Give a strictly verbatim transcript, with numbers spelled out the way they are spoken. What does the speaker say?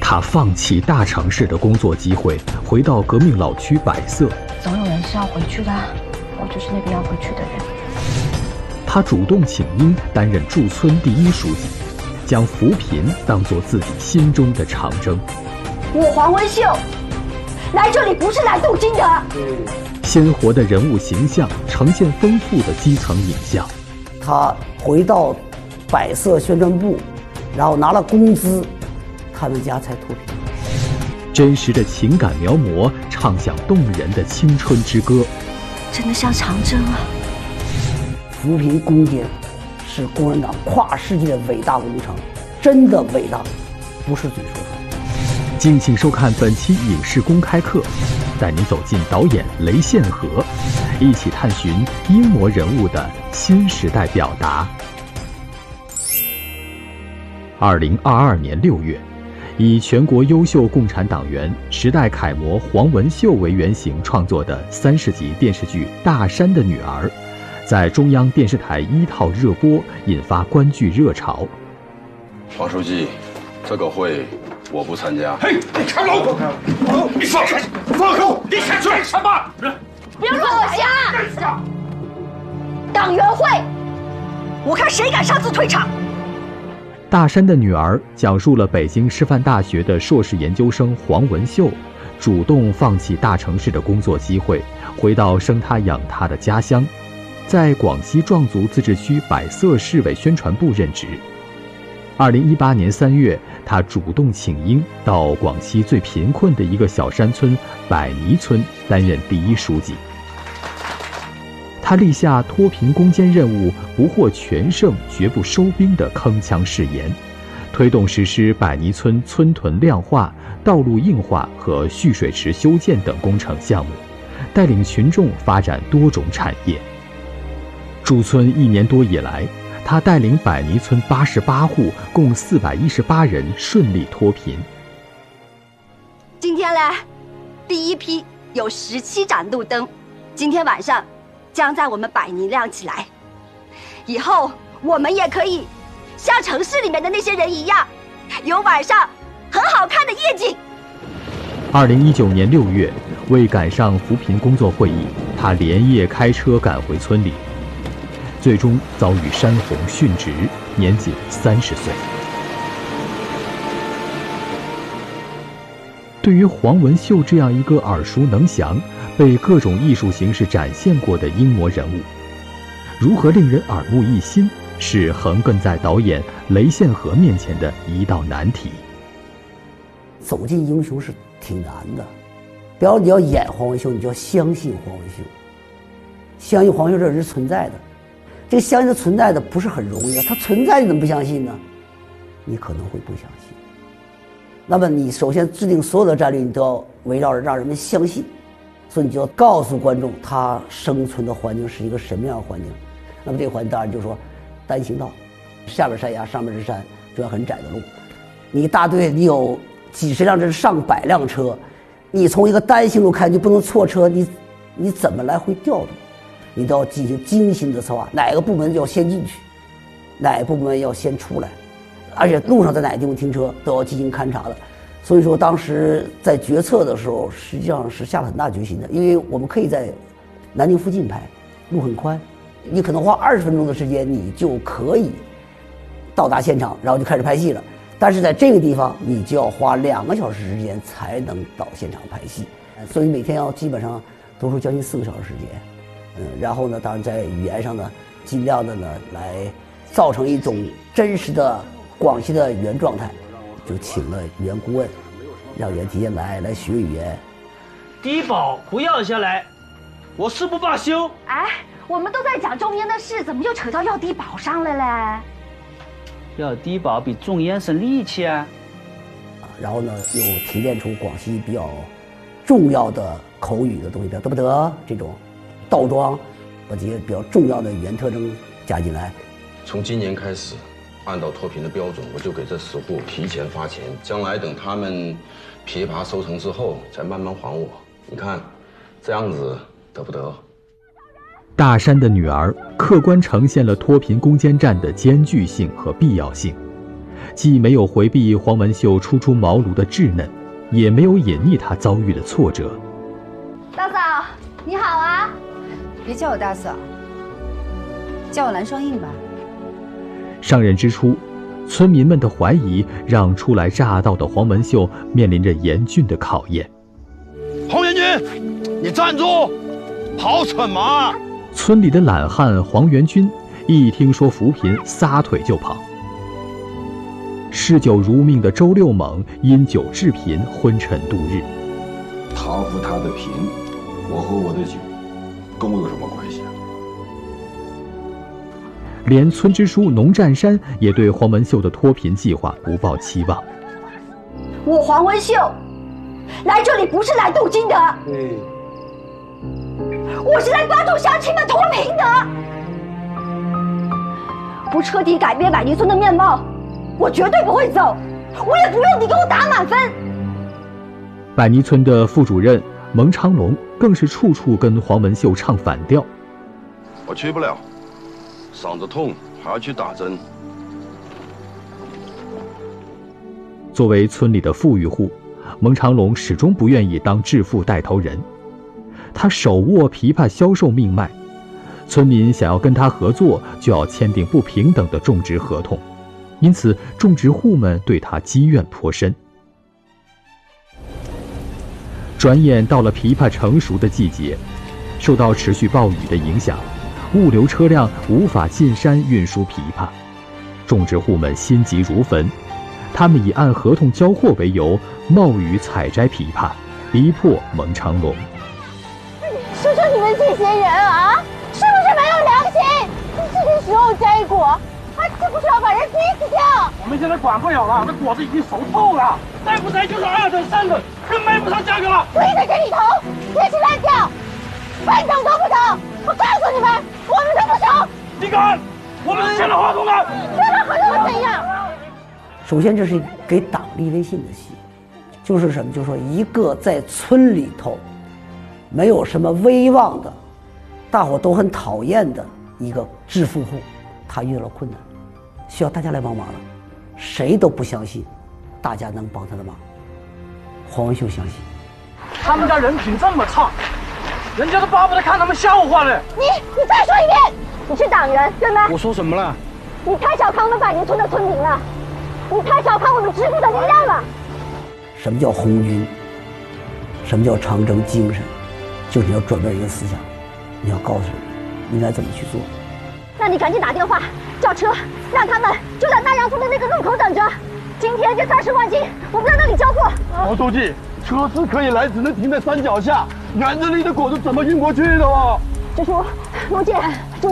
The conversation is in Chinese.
他放弃大城市的工作机会，回到革命老区百色。 总有人是要回去的，我就是那个要回去的人。 他主动请缨担任驻村第一书记，将扶贫当作自己心中的长征。 我黄文秀来这里不是来镀金的。 鲜活的人物形象呈现丰富的基层影像。 他回到百色宣传部，然后拿了工资，他们家才脱贫。 真实的情感描摹，唱响动人的青春之歌。 真的像长征啊！ 扶贫攻坚是共产党跨世纪的伟大工程，真的伟大，不是嘴说出来。 敬请收看本期影视公开课，带您走进导演雷献和，一起探寻英模人物的新时代表达。二零二二年六月，以全国优秀共产党员、时代楷模黄文秀为原型创作的三十集电视剧《大山的女儿》，在中央电视台一套热播，引发观剧热潮。 黄书记，这个会我不参加。 嘿，你看老狗！你放开！放开！你想做什么？ 不要乱讲！党员会，我看谁敢擅自退场。 大山的女儿讲述了北京师范大学的硕士研究生黄文秀，主动放弃大城市的工作机会，回到生他养他的家乡，在广西壮族自治区百色市委宣传部任职。二零一八年三月，他主动请缨到广西最贫困的一个小山村百尼村担任第一书记。他立下脱贫攻坚任务不获全胜绝不收兵的铿锵誓言，推动实施百尼村村屯亮化、道路硬化和蓄水池修建等工程项目，带领群众发展多种产业。驻村一年多以来，他带领百尼村八十八户共四百一十八人顺利脱贫。 今天嘞，第一批有十七盏路灯，今天晚上将在我们百尼亮起来。以后我们也可以像城市里面的那些人一样，有晚上很好看的夜景。 二零一九年六月，为赶上扶贫工作会议，他连夜开车赶回村里，最终遭遇山洪殉职，年仅三十岁。对于黄文秀这样一个耳熟能详、被各种艺术形式展现过的英模人物，如何令人耳目一新，是横亘在导演雷献和面前的一道难题。 走进英雄是挺难的，比如你要演黄文秀，你就要相信黄文秀，相信黄文秀这人是存在的。这个相信他存在的不是很容易啊，他存在你怎么不相信呢？你可能会不相信。那么你首先制定所有的战略，你都要围绕着让人们相信，所以你就要告诉观众他生存的环境是一个什么样的环境。那么这个环境当然就是说单行道，下边山崖上面是山，主要很窄的路。你一大队你有几十辆甚至上百辆车，你从一个单行路看就不能错车，你你怎么来回调动？你都要进行精心的策划，哪个部门要先进去，哪个部门要先出来，而且路上在哪个地方停车都要进行勘察的。所以说当时在决策的时候实际上是下了很大决心的，因为我们可以在南京附近拍，路很宽，你可能花二十分钟的时间你就可以到达现场，然后就开始拍戏了。但是在这个地方你就要花两个小时时间才能到现场拍戏，所以每天要基本上多出将近四个小时时间。嗯，然后呢，当然在语言上呢，尽量的呢来造成一种真实的广西的语言状态，就请了语言顾问，让袁提前来来学语言。 低保不要下来，我誓不罢休。 哎，我们都在讲中烟的事，怎么就扯到要低保上了嘞？ 要低保比种烟省力气啊。 然后呢，又提炼出广西比较重要的口语的东西，比如得不得这种。倒装，把这些比较重要的语言特征加进来。 从今年开始，按照脱贫的标准，我就给这十户提前发钱，将来等他们枇杷收成之后，再慢慢还我。你看，这样子得不得？ 大山的女儿客观呈现了脱贫攻坚战的艰巨性和必要性。 既没有回避黄文秀初出茅庐的稚嫩，也没有隐匿她遭遇的挫折。 大嫂，你好啊！ 别叫我大嫂，叫我蓝双印吧。 上任之初，村民们的怀疑让初来乍到的黄文秀面临着严峻的考验。 黄元军，你站住！跑什么？ 村里的懒汉黄元军一听说扶贫，撒腿就跑。嗜酒如命的周六猛因酒致贫，昏沉度日。 他扶他的贫，我和我的酒，跟我有什么关系啊？ 连村支书农占山也对黄文秀的脱贫计划不抱期望。 我黄文秀来这里不是来镀金的， 对， 我是来帮助乡亲们脱贫的。不彻底改变百泥村的面貌，我绝对不会走，我也不用你给我打满分。 百泥村的副主任蒙长龙更是处处跟黄文秀唱反调。 我去不了，嗓子痛，还要去打针。 作为村里的富裕户，蒙长龙始终不愿意当致富带头人。他手握枇杷销售命脉，村民想要跟他合作，就要签订不平等的种植合同，因此种植户们对他积怨颇深。转眼到了枇杷成熟的季节，受到持续暴雨的影响，物流车辆无法进山运输枇杷，种植户们心急如焚，他们以按合同交货为由，冒雨采摘枇杷，逼迫蒙长龙。 说说你们这些人啊，是不是没有良心？这个时候摘果，还是不是要把人逼死掉？ 我们现在管不了了，那果子已经熟透了，再不摘就是二等三等，更卖不上价格了。 跪在这里头，别去烂掉，半等都不等！我告诉你们，我们都不熟。 你敢？我们是签了合同的。 签了合同会怎样？ 首先，这是给党立威信的戏，就是什么？就是说，一个在村里头没有什么威望的，大伙都很讨厌的一个致富户，他遇到了困难，需要大家来帮忙了，谁都不相信大家能帮他的忙。黄文秀相信。 他们家人品这么差，人家都巴不得看他们笑话了。 你你再说一遍，你是党员对吗？ 我说什么了？ 你太小看我们百年村的村民了，你太小看我们支部的力量了。 什么叫红军？什么叫长征精神？就是你要转变人的思想，你要告诉人应该怎么去做。 那你赶紧打电话叫车，让他们就在大洋村的那个路口等着。今天这三十万斤，我们在那里交货。 毛书记，车是可以来，只能停在山脚下，远着离的果子怎么运过去的哦？ 支书，卢姐。